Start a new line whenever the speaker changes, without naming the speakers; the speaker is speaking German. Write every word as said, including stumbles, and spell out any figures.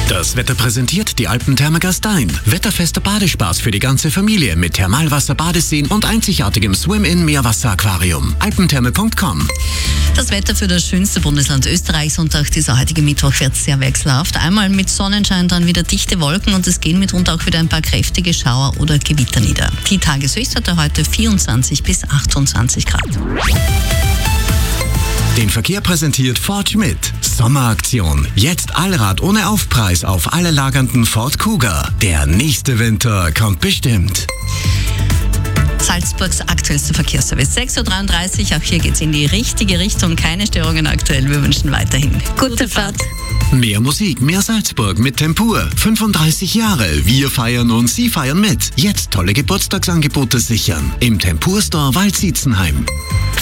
Das Wetter präsentiert die Alpentherme Gastein. Wetterfester Badespaß für die ganze Familie mit Thermalwasser, Badeseen und einzigartigem Swim-In-Meerwasseraquarium. alpentherme punkt com.
Das Wetter für das schönste Bundesland Österreichs und auch dieser heutige Mittwoch wird sehr wechselhaft. Einmal mit Sonnenschein, dann wieder dichte Wolken und es gehen mitunter auch wieder ein paar kräftige Schauer oder Gewitter nieder. Die Tageshöchstwerte heute vierundzwanzig bis achtundzwanzig Grad.
Den Verkehr präsentiert Ford Schmidt. Sommeraktion. Jetzt Allrad ohne Aufpreis auf alle lagernden Ford Kuga. Der nächste Winter kommt bestimmt.
Salzburgs aktuellster Verkehrsservice. sechs Uhr dreiunddreißig, auch hier geht's in die richtige Richtung. Keine Störungen aktuell. Wir wünschen weiterhin gute Fahrt.
Mehr Musik, mehr Salzburg mit Tempur. fünfunddreißig Jahre. Wir feiern und Sie feiern mit. Jetzt tolle Geburtstagsangebote sichern. Im Tempur Store Waldsiezenheim.